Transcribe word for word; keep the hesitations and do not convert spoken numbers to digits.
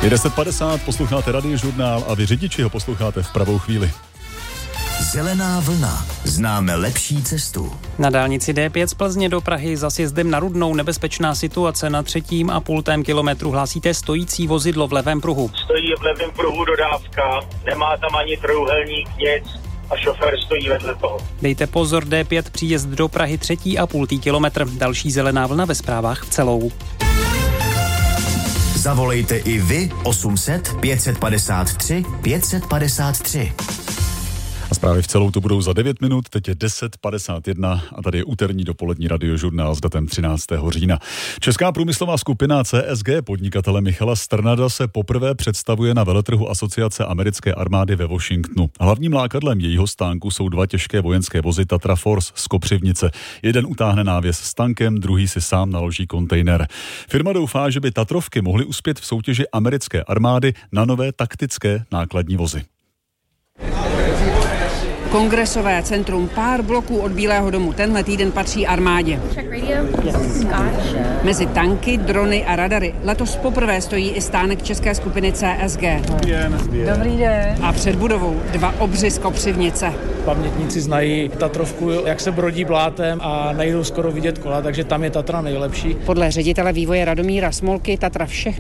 Je deset padesát, posloucháte Radiožurnál a vy řidiči ho posloucháte v pravou chvíli. Zelená vlna. Známe lepší cestu. Na dálnici D pět z Plzně do Prahy za sjezdem na Rudnou nebezpečná situace na třetím a půltém kilometru. Hlásíte stojící vozidlo v levém pruhu. Stojí v levém pruhu dodávka, nemá tam ani trojúhelník, nic a šofér stojí vedle toho. Dejte pozor, D pět příjezd do Prahy třetí a půltý kilometr. Další zelená vlna ve zprávách v celou. Zavolejte i vy osm set pět padesát tři pět padesát tři. A zprávy v celou to budou za devět minut, teď je deset padesát jedna a tady je úterní dopolední Radiožurnál s datem třináctého října. Česká průmyslová skupina C S G podnikatele Michala Strnada se poprvé představuje na veletrhu Asociace americké armády ve Washingtonu. Hlavním lákadlem jejího stánku jsou dva těžké vojenské vozy Tatra Force z Kopřivnice. Jeden utáhne návěs s tankem, druhý si sám naloží kontejner. Firma doufá, že by Tatrovky mohly uspět v soutěži americké armády na nové taktické nákladní vozy. Kongresové centrum pár bloků od Bílého domu tenhle týden patří armádě. Mezi tanky, drony a radary letos poprvé stojí i stánek české skupiny C S G. Dobrý den. A před budovou dva obři z Kopřivnice. Pamětníci znají Tatrovku, jak se brodí blátem a nejdou skoro vidět kola, takže tam je Tatra nejlepší. Podle ředitele vývoje Radomíra Smolky Tatra všechny